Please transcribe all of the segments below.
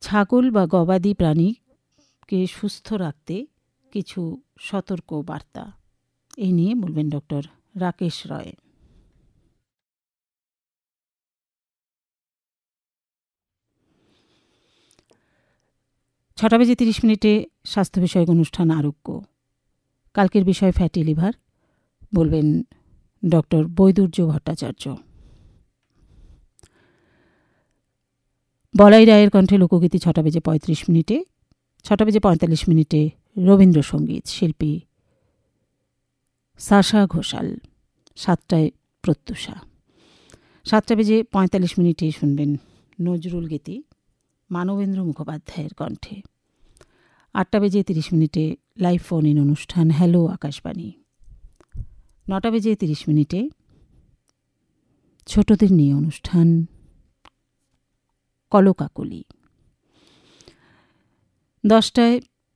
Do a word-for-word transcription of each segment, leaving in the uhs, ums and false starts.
ছাগল বা গবাদি প্রাণীকে সুস্থ রাখতে কিছু সতর্ক বার্তা, এই নিয়ে বলবেন ডক্টর রাকেশ রয়। ছটা বেজে তিরিশ মিনিটে স্বাস্থ্য বিষয়ক অনুষ্ঠান আরোগ্য। কালকের বিষয় ফ্যাটি লিভার, বলবেন ডক্টর বৈদুর্য ভট্টাচার্য। বলাই রায়ের কণ্ঠে লোকগীতি ছটা বেজে পঁয়ত্রিশ মিনিটে। ছটা বেজে পঁয়তাল্লিশ মিনিটে রবীন্দ্রসঙ্গীত, শিল্পী সাশা ঘোষাল। সাতটায় প্রত্যুষা। সাতটা বেজে পঁয়তাল্লিশ মিনিটে শুনবেন নজরুল গীতি মানবেন্দ্র মুখোপাধ্যায়ের কণ্ঠে। আটটা বেজে তিরিশ মিনিটে লাইভ ফোন ইন অনুষ্ঠান হ্যালো আকাশবাণী। নটা বেজে তিরিশ মিনিটে ছোটদের নিয়ে অনুষ্ঠান কলকাকলি। দশটায়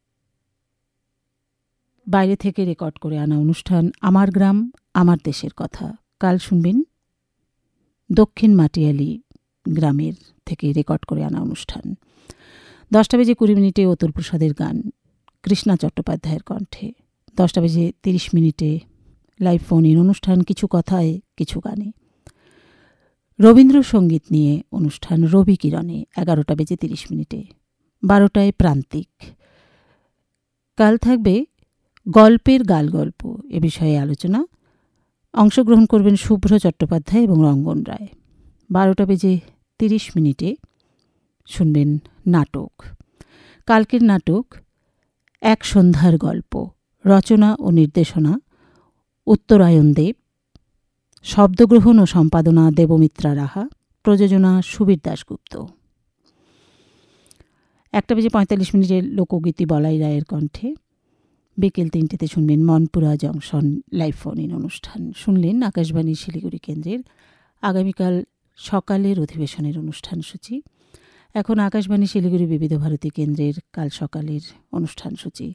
বাইরে থেকে রেকর্ড করে আনা অনুষ্ঠান আমার গ্রাম আমার দেশের কথা। কাল শুনবেন দক্ষিণ মাটিয়ালি গ্রামের থেকে রেকর্ড করে আনা অনুষ্ঠান। দশটা বেজে কুড়ি মিনিটে অতুল প্রসাদের গান কৃষ্ণা চট্টোপাধ্যায়ের কণ্ঠে। দশটা বেজে তিরিশ মিনিটে লাইভ ফোন ইন অনুষ্ঠান কিছু কথায় কিছু গানে। রবীন্দ্রসঙ্গীত নিয়ে অনুষ্ঠান রবি কিরণে এগারোটা বেজে তিরিশ মিনিটে। বারোটায় প্রান্তিক। কাল থাকবে গল্পের গাল গল্প, এ বিষয়ে আলোচনা। অংশগ্রহণ করবেন শুভ্র চট্টোপাধ্যায় এবং রঙ্গন রায়। বারোটা বেজে তিরিশ মিনিটে শুনবেন নাটক। কালকের নাটক এক সন্ধ্যার গল্প, রচনা ও নির্দেশনা উত্তরায়ণ দেব, শব্দগ্রহণ ও সম্পাদনা দেবমিত্রা রাহা, প্রযোজনা সুবীর দাশগুপ্ত। একটা বেজে পঁয়তাল্লিশ মিনিটের লোকগীতি বলাই রায়ের কণ্ঠে। বিকেল তিনটেতে শুনবেন Monpura junction live phone in অনুষ্ঠান। শুনলেন আকাশবাণী শিলিগুড়ি কেন্দ্রের আগামীকাল সকালের অধিবেশনের অনুষ্ঠান সূচি। এখন আকাশবাণী শিলিগুড়ি বিবিধ ভারতী কেন্দ্রের কাল সকালের অনুষ্ঠান সূচি।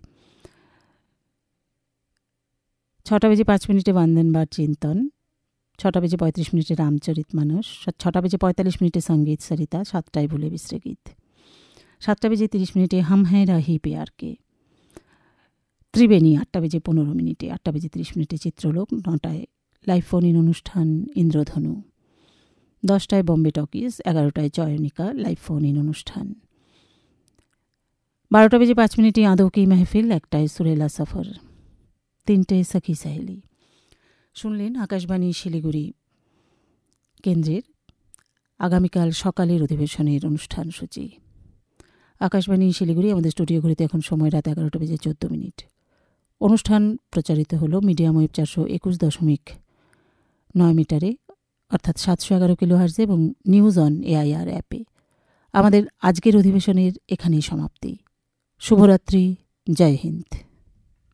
ছটা বেজে পাঁচ মিনিটে বন্দনবার চিন্তন। ছটা বেজে পঁয়ত্রিশ মিনিটে রামচরিত মানস। ছটা বেজে পঁয়তাল্লিশ মিনিটে সঙ্গীত সরিতা। সাতটায় ভুলে বিসরে গীত। সাতটা বেজে তিরিশ মিনিটে হাম হ্যাঁ রাহি পেয়ারকে। ত্রিবেণী আটটা বেজে পনেরো মিনিটে। আটটা বেজে তিরিশ মিনিটে চিত্রলোক। নটায় লাইভ ফোন ইন অনুষ্ঠান ইন্দ্রধনু। দশটায় বম্বে টকিজ। এগারোটায় চয়নিকা লাইভ ফোন ইন অনুষ্ঠান। বারোটা বেজে পাঁচ মিনিটে আদৌ কি মেহফিল। একটায় সুরেলা সফর। তিনটে সখী সাহেলি। শুনলেন আকাশবাণী শিলিগুড়ি কেন্দ্রের আগামীকাল সকালের অধিবেশনের অনুষ্ঠান সূচি। আকাশবাণী শিলিগুড়ি, আমাদের স্টুডিও ঘড়িতে এখন সময় রাত এগারোটা বেজে চোদ্দ মিনিট। অনুষ্ঠান প্রচারিত হলো মিডিয়াম ওয়েভ চারশো একুশ দশমিক নয় মিটারে, অর্থাৎ সাতশো এগারো কিলো হার্জে এবং নিউজ অন এআইআর অ্যাপে। আমাদের আজকের অধিবেশনের এখানেই সমাপ্তি। শুভরাত্রি, জয় হিন্দ।